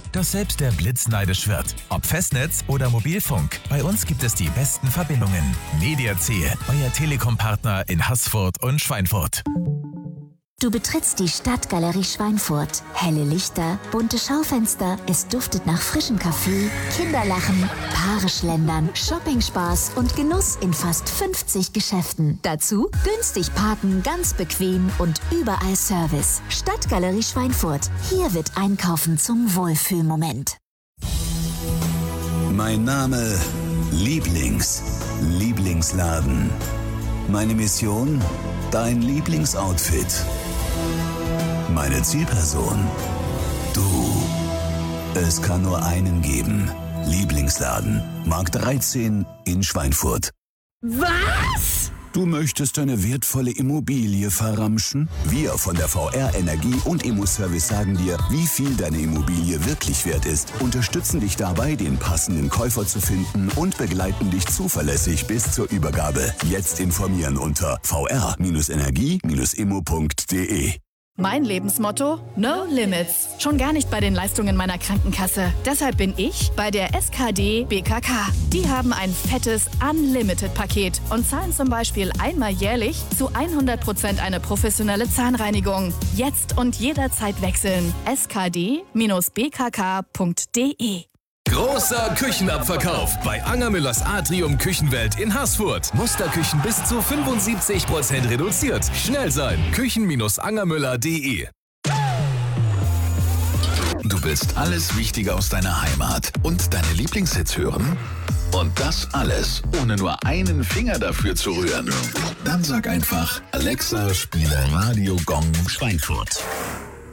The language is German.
dass selbst der Blitz neidisch wird. Ob Festnetz oder Mobilfunk, bei uns gibt es die besten Verbindungen. Mediac, euer Telekom-Partner in Haßfurt und Schweinfurt. Du betrittst die Stadtgalerie Schweinfurt. Helle Lichter, bunte Schaufenster, es duftet nach frischem Kaffee, Kinderlachen, Paare schlendern, Shoppingspaß und Genuss in fast 50 Geschäften. Dazu günstig parken, ganz bequem und überall Service. Stadtgalerie Schweinfurt. Hier wird Einkaufen zum Wohlfühlmoment. Mein Name Lieblingsladen. Meine Mission? Dein Lieblingsoutfit. Meine Zielperson? Du. Es kann nur einen geben. Lieblingsladen. Markt 13 in Schweinfurt. Was? Du möchtest deine wertvolle Immobilie verramschen? Wir von der VR Energie und Immo-Service sagen dir, wie viel deine Immobilie wirklich wert ist, unterstützen dich dabei, den passenden Käufer zu finden und begleiten dich zuverlässig bis zur Übergabe. Jetzt informieren unter vr-energie-immo.de. Mein Lebensmotto? No Limits. Schon gar nicht bei den Leistungen meiner Krankenkasse. Deshalb bin ich bei der SKD BKK. Die haben ein fettes Unlimited-Paket und zahlen zum Beispiel einmal jährlich zu 100% eine professionelle Zahnreinigung. Jetzt und jederzeit wechseln. skd-bkk.de. Großer Küchenabverkauf bei Angermüllers Atrium Küchenwelt in Haßfurt. Musterküchen bis zu 75% reduziert. Schnell sein. Küchen-angermüller.de. Du willst alles Wichtige aus deiner Heimat und deine Lieblingshits hören? Und das alles, ohne nur einen Finger dafür zu rühren? Dann sag einfach, Alexa, spiele Radio Gong Schweinfurt.